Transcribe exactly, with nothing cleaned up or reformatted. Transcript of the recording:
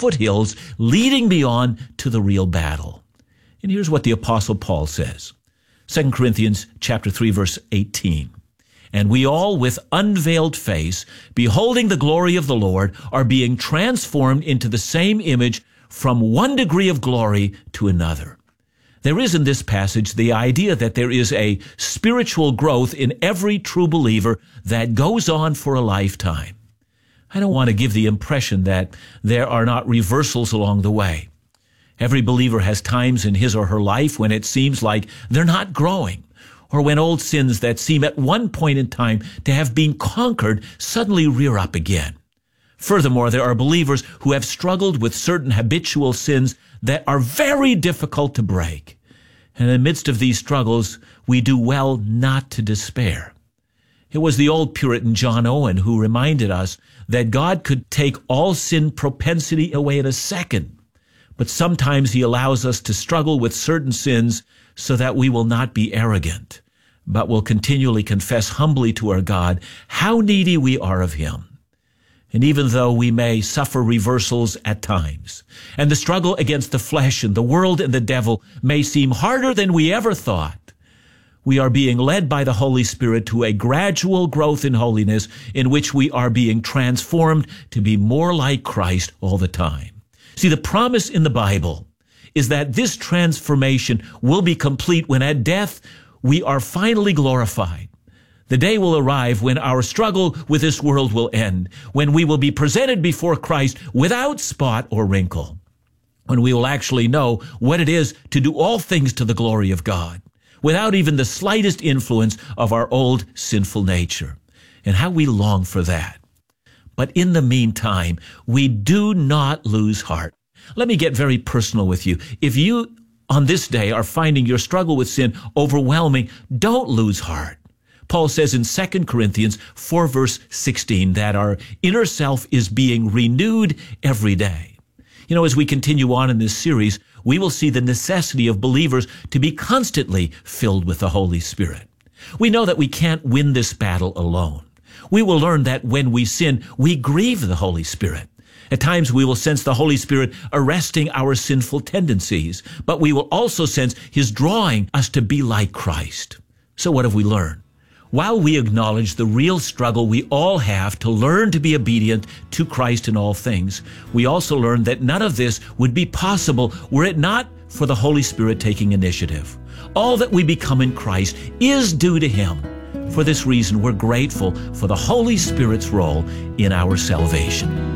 foothills leading me on to the real battle. And here's what the Apostle Paul says. Second Corinthians chapter three, verse eighteen. And we all with unveiled face, beholding the glory of the Lord, are being transformed into the same image from one degree of glory to another. There is in this passage the idea that there is a spiritual growth in every true believer that goes on for a lifetime. I don't want to give the impression that there are not reversals along the way. Every believer has times in his or her life when it seems like they're not growing, or when old sins that seem at one point in time to have been conquered suddenly rear up again. Furthermore, there are believers who have struggled with certain habitual sins that are very difficult to break. And in the midst of these struggles, we do well not to despair. It was the old Puritan John Owen who reminded us that God could take all sin propensity away in a second, but sometimes he allows us to struggle with certain sins so that we will not be arrogant, but will continually confess humbly to our God how needy we are of him. And even though we may suffer reversals at times, and the struggle against the flesh and the world and the devil may seem harder than we ever thought, we are being led by the Holy Spirit to a gradual growth in holiness in which we are being transformed to be more like Christ all the time. See, the promise in the Bible is that this transformation will be complete when at death we are finally glorified. The day will arrive when our struggle with this world will end, when we will be presented before Christ without spot or wrinkle, when we will actually know what it is to do all things to the glory of God, without even the slightest influence of our old sinful nature. And how we long for that. But in the meantime, we do not lose heart. Let me get very personal with you. If you on this day are finding your struggle with sin overwhelming, don't lose heart. Paul says in Second Corinthians four, verse sixteen, that our inner self is being renewed every day. You know, as we continue on in this series, we will see the necessity of believers to be constantly filled with the Holy Spirit. We know that we can't win this battle alone. We will learn that when we sin, we grieve the Holy Spirit. At times we will sense the Holy Spirit arresting our sinful tendencies, but we will also sense his drawing us to be like Christ. So what have we learned? While we acknowledge the real struggle we all have to learn to be obedient to Christ in all things, we also learn that none of this would be possible were it not for the Holy Spirit taking initiative. All that we become in Christ is due to him. For this reason, we're grateful for the Holy Spirit's role in our salvation.